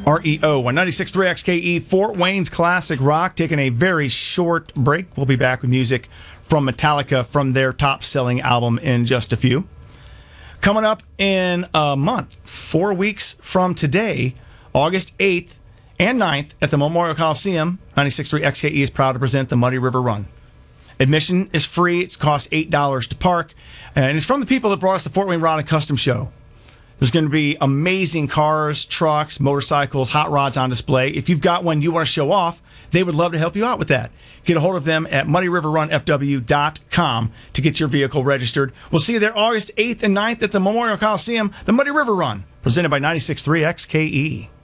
REO on 96.3 XKE, Fort Wayne's Classic Rock, taking a very short break. We'll be back with music from Metallica from their top-selling album in just a few. Coming up in a month, 4 weeks from today, August 8th and 9th at the Memorial Coliseum, 96.3 XKE is proud to present the Muddy River Run. Admission is free. It costs $8 to park. And it's from the people that brought us the Fort Wayne Rod and Custom Show. There's going to be amazing cars, trucks, motorcycles, hot rods on display. If you've got one you want to show off, they would love to help you out with that. Get a hold of them at muddyriverrunfw.com to get your vehicle registered. We'll see you there August 8th and 9th at the Memorial Coliseum, the Muddy River Run, presented by 96.3 XKE.